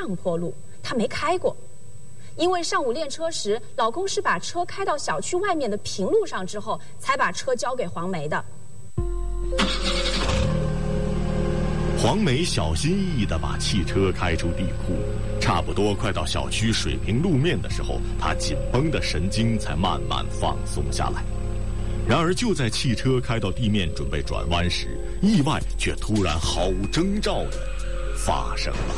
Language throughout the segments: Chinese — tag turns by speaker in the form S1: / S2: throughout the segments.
S1: 上坡路，她没开过。因为上午练车时，老公是把车开到小区外面的平路上之后，才把车交给黄梅的。
S2: 黄梅小心翼翼地把汽车开出地库，差不多快到小区水平路面的时候，她紧绷的神经才慢慢放松下来。然而就在汽车开到地面准备转弯时，意外却突然毫无征兆地发生了。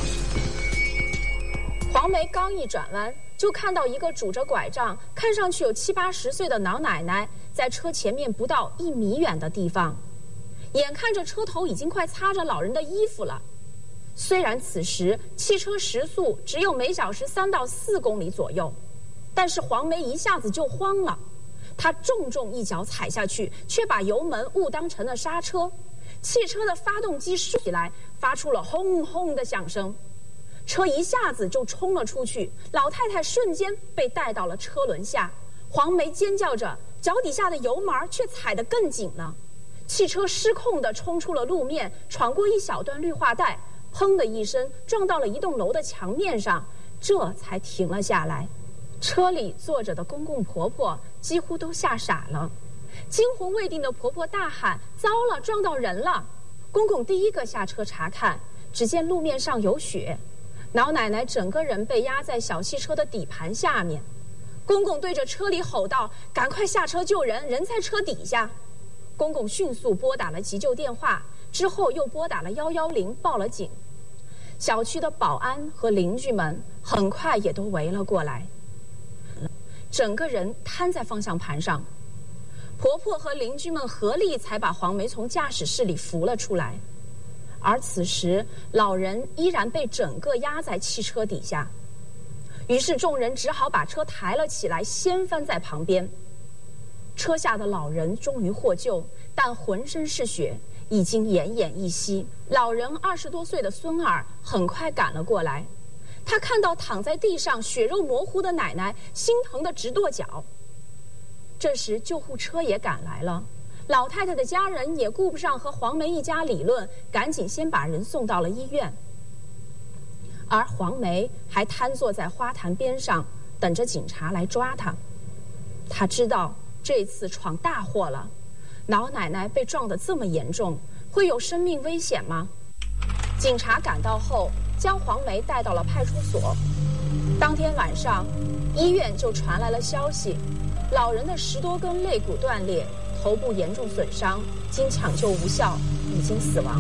S1: 黄梅刚一转弯，就看到一个拄着拐杖，看上去有70、80岁的老奶奶在车前面不到1米远的地方。眼看着车头已经快擦着老人的衣服了。虽然此时汽车时速只有每小时3到4公里左右，但是黄梅一下子就慌了。她重重一脚踩下去，却把油门误当成了刹车，汽车的发动机竖起来，发出了轰轰的响声。车一下子就冲了出去，老太太瞬间被带到了车轮下。黄梅尖叫着，脚底下的油门却踩得更紧了。汽车失控地冲出了路面，闯过一小段绿化带，砰的一声撞到了一栋楼的墙面上，这才停了下来。车里坐着的公公婆婆几乎都吓傻了，惊魂未定的婆婆大喊：“糟了，撞到人了！”公公第一个下车查看，只见路面上有血，老奶奶整个人被压在小汽车的底盘下面。公公对着车里吼道：“赶快下车救人，人在车底下！”公公迅速拨打了急救电话，之后又拨打了110报了警。小区的保安和邻居们很快也都围了过来，整个人瘫在方向盘上。婆婆和邻居们合力才把黄梅从驾驶室里扶了出来，而此时老人依然被整个压在汽车底下。于是众人只好把车抬了起来，掀翻在旁边。车下的老人终于获救，但浑身是血，已经奄奄一息。老人20多岁的孙儿很快赶了过来，他看到躺在地上血肉模糊的奶奶，心疼得直跺脚。这时救护车也赶来了，老太太的家人也顾不上和黄梅一家理论，赶紧先把人送到了医院。而黄梅还瘫坐在花坛边上，等着警察来抓她。她知道这次闯大祸了，老奶奶被撞得这么严重，会有生命危险吗？警察赶到后，将黄梅带到了派出所。当天晚上，医院就传来了消息，老人的10多根肋骨断裂，头部严重损伤，经抢救无效，已经死亡。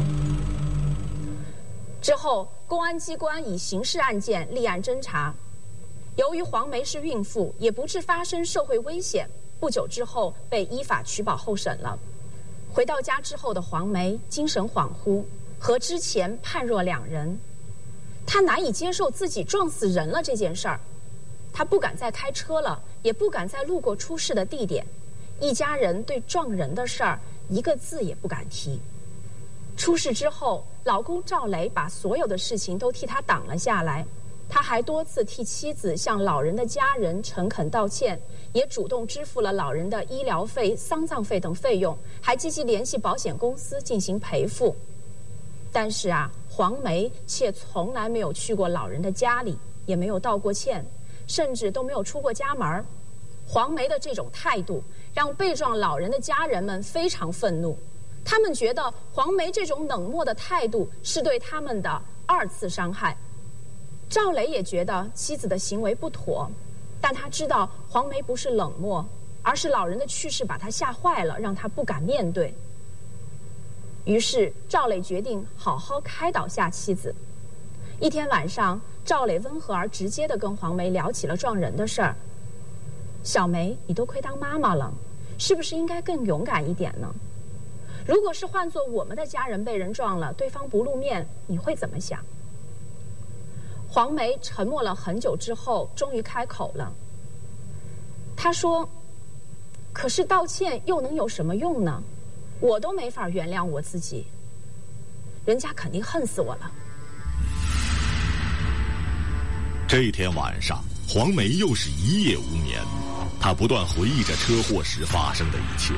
S1: 之后，公安机关以刑事案件立案侦查。由于黄梅是孕妇，也不致发生社会危险，不久之后被依法取保候审了。回到家之后的黄梅精神恍惚，和之前判若两人。她难以接受自己撞死人了这件事儿，她不敢再开车了，也不敢再路过出事的地点。一家人对撞人的事儿一个字也不敢提。出事之后，老公赵雷把所有的事情都替她挡了下来。他还多次替妻子向老人的家人诚恳道歉，也主动支付了老人的医疗费、丧葬费等费用，还积极联系保险公司进行赔付。但是黄梅却从来没有去过老人的家里，也没有道过歉，甚至都没有出过家门。黄梅的这种态度让被撞老人的家人们非常愤怒，他们觉得黄梅这种冷漠的态度是对他们的2次伤害。赵雷也觉得妻子的行为不妥，但他知道黄梅不是冷漠，而是老人的去世把他吓坏了，让他不敢面对。于是赵磊决定好好开导下妻子。一天晚上，赵磊温和而直接地跟黄梅聊起了撞人的事儿。小梅，你都快当妈妈了，是不是应该更勇敢一点呢？如果是换做我们的家人被人撞了，对方不露面，你会怎么想？黄梅沉默了很久之后，终于开口了。她说：“可是道歉又能有什么用呢？我都没法原谅我自己，人家肯定恨死我了。”
S2: 这一天晚上，黄梅又是一夜无眠，她不断回忆着车祸时发生的一切，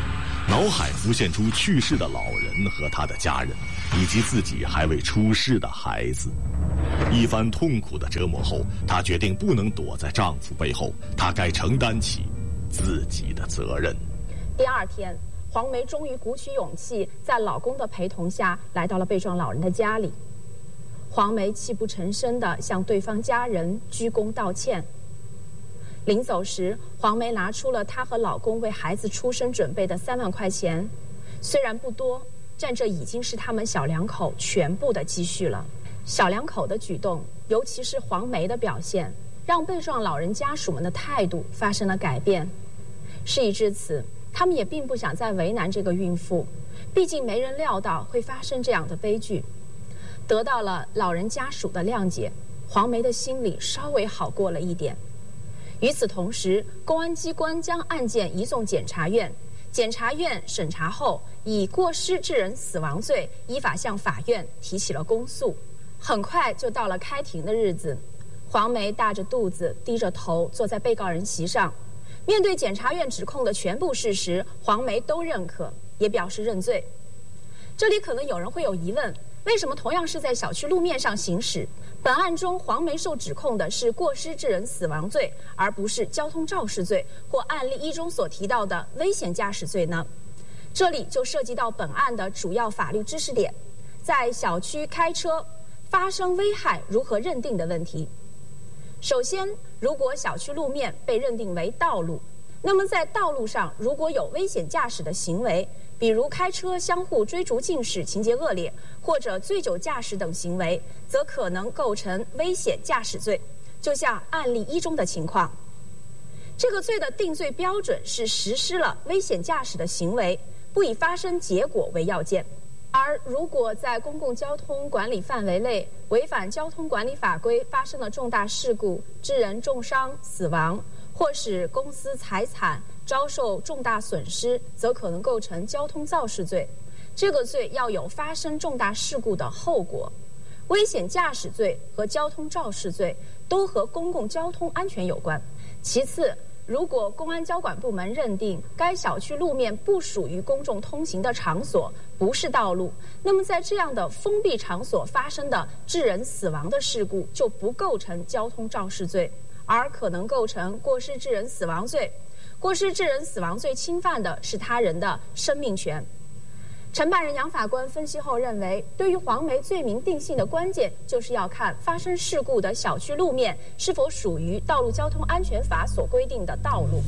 S2: 脑海浮现出去世的老人和他的家人，以及自己还未出世的孩子。一番痛苦的折磨后，她决定不能躲在丈夫背后，她该承担起自己的责任。
S1: 第二天，黄梅终于鼓起勇气，在老公的陪同下来到了被撞老人的家里。黄梅泣不成声地向对方家人鞠躬道歉。临走时，黄梅拿出了她和老公为孩子出生准备的3万块钱，虽然不多，但这已经是他们小两口全部的积蓄了。小两口的举动，尤其是黄梅的表现，让被撞老人家属们的态度发生了改变。事已至此，他们也并不想再为难这个孕妇，毕竟没人料到会发生这样的悲剧。得到了老人家属的谅解，黄梅的心里稍微好过了一点。与此同时，公安机关将案件移送检察院，检察院审查后，以过失致人死亡罪依法向法院提起了公诉。很快就到了开庭的日子，黄梅大着肚子，低着头坐在被告人席上，面对检察院指控的全部事实，黄梅都认可，也表示认罪。这里可能有人会有疑问，为什么同样是在小区路面上行驶，本案中黄梅受指控的是过失致人死亡罪，而不是交通肇事罪或案例1中所提到的危险驾驶罪呢？这里就涉及到本案的主要法律知识点，在小区开车发生危害如何认定的问题。首先，如果小区路面被认定为道路，那么在道路上如果有危险驾驶的行为，比如开车相互追逐竞驶情节恶劣，或者醉酒驾驶等行为，则可能构成危险驾驶罪，就像案例1中的情况。这个罪的定罪标准是实施了危险驾驶的行为，不以发生结果为要件。而如果在公共交通管理范围内违反交通管理法规发生了重大事故，致人重伤、死亡，或使公司财产遭受重大损失，则可能构成交通肇事罪。这个罪要有发生重大事故的后果。危险驾驶罪和交通肇事罪都和公共交通安全有关。其次，如果公安交管部门认定该小区路面不属于公众通行的场所，不是道路，那么在这样的封闭场所发生的致人死亡的事故就不构成交通肇事罪，而可能构成过失致人死亡罪。过失致人死亡罪侵犯的是他人的生命权。承办人杨法官分析后认为，对于黄梅罪名定性的关键就是要看发生事故的小区路面是否属于《道路交通安全法》所规定的道路。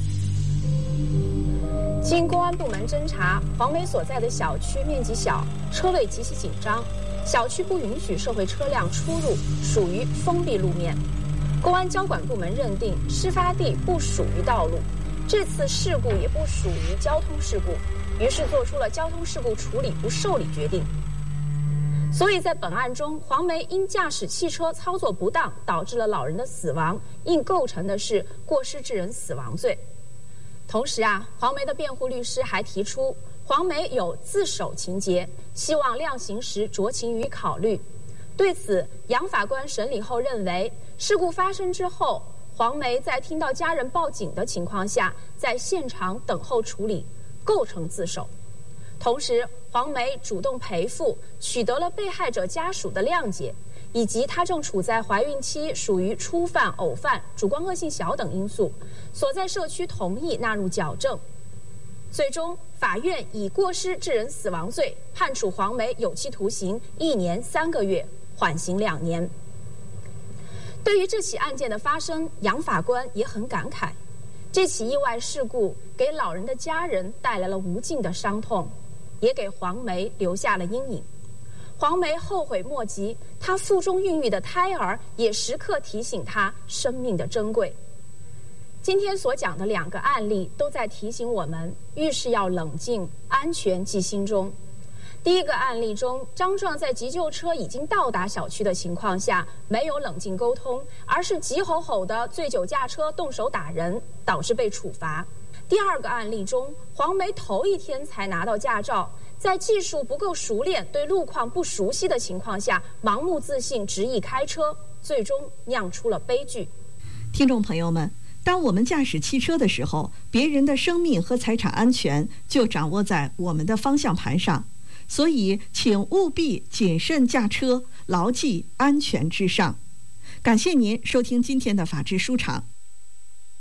S1: 经公安部门侦查，黄梅所在的小区面积小，车位极其紧张，小区不允许社会车辆出入，属于封闭路面。公安交管部门认定事发地不属于道路，这次事故也不属于交通事故，于是做出了交通事故处理不受理决定。所以在本案中，黄梅因驾驶汽车操作不当导致了老人的死亡，应构成的是过失致人死亡罪。同时黄梅的辩护律师还提出，黄梅有自首情节，希望量刑时酌情予以考虑。对此，杨法官审理后认为，事故发生之后，黄梅在听到家人报警的情况下，在现场等候处理，构成自首。同时，黄梅主动赔付，取得了被害者家属的谅解，以及她正处在怀孕期，属于初犯、偶犯、主观恶性小等因素，所在社区同意纳入矫正。最终，法院以过失致人死亡罪判处黄梅有期徒刑1年3个月，缓刑2年。对于这起案件的发生，杨法官也很感慨，这起意外事故给老人的家人带来了无尽的伤痛，也给黄梅留下了阴影。黄梅后悔莫及，她腹中孕育的胎儿也时刻提醒她生命的珍贵。今天所讲的2个案例都在提醒我们，遇事要冷静，安全记心中。第一个案例中，张壮在急救车已经到达小区的情况下，没有冷静沟通，而是急吼吼的醉酒驾车动手打人，导致被处罚。第二个案例中，黄梅头一天才拿到驾照，在技术不够熟练、对路况不熟悉的情况下，盲目自信执意开车，最终酿出了悲剧。
S3: 听众朋友们， 当我们驾驶汽车的时候，别人的生命和财产安全就掌握在我们的方向盘上，所以请务必谨慎驾车，牢记安全至上。感谢您收听今天的法治书场。